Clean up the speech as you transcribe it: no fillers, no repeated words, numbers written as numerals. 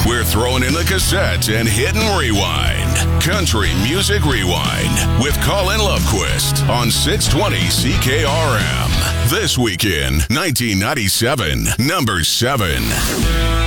We're throwing in the cassettes and hitting rewind. Country Music Rewind with Colin Lovequist on 620 CKRM. This weekend, 1997, number 7.